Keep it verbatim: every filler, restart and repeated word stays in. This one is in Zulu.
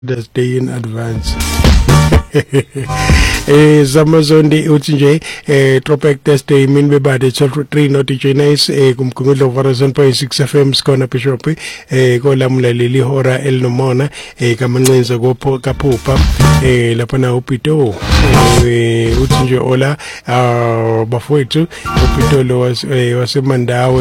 That's day in advance. eh Zamazondi uthi nje eh Tropic Thursday min bebade three not nice eh kumkhumbulo one oh point six F M skona Bishop eh kolamlaleli hora elinomona eh kamancenza kopho kaphupha eh lapha na uPito eh uthi nje ola bafowethu uPito lo wasemandawo